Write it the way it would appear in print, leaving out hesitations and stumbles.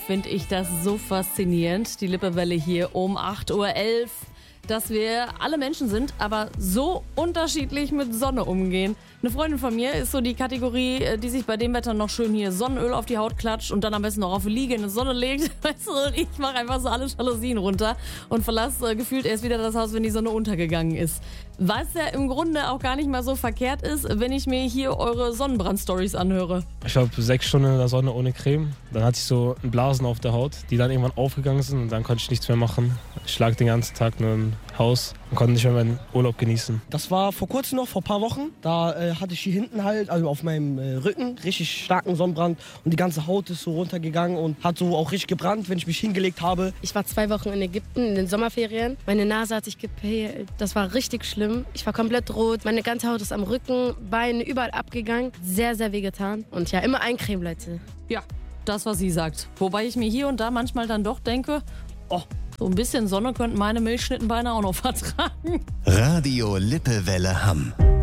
finde ich das so faszinierend. Die Lippewelle hier um 8.11 Uhr. Dass wir alle Menschen sind, aber so unterschiedlich mit Sonne umgehen. Eine Freundin von mir ist so die Kategorie, die sich bei dem Wetter noch schön hier Sonnenöl auf die Haut klatscht und dann am besten noch auf die Liege in die Sonne legt. Weißt du, ich mache einfach so alle Jalousien runter und verlasse gefühlt erst wieder das Haus, wenn die Sonne untergegangen ist. Was ja im Grunde auch gar nicht mal so verkehrt ist, wenn ich mir hier eure Sonnenbrand-Stories anhöre. Ich glaube 6 Stunden in der Sonne ohne Creme. Dann hatte ich so Blasen auf der Haut, die dann irgendwann aufgegangen sind und dann konnte ich nichts mehr machen. Ich lag den ganzen Tag nur im Haus und konnte nicht mehr meinen Urlaub genießen. Das war vor kurzem noch, vor ein paar Wochen. Da hatte ich hier hinten halt, also auf meinem Rücken, richtig starken Sonnenbrand. Und die ganze Haut ist so runtergegangen und hat so auch richtig gebrannt, wenn ich mich hingelegt habe. Ich war 2 Wochen in Ägypten in den Sommerferien. Meine Nase hat sich gepält. Das war richtig schlimm. Ich war komplett rot. Meine ganze Haut ist am Rücken, Beine, überall abgegangen. Sehr, sehr wehgetan. Und ja, immer Eincremen, Leute. Ja, das, was sie sagt. Wobei ich mir hier und da manchmal dann doch denke, oh, so ein bisschen Sonne könnten meine Milchschnittenbeine auch noch vertragen. Radio Lippewelle Hamm.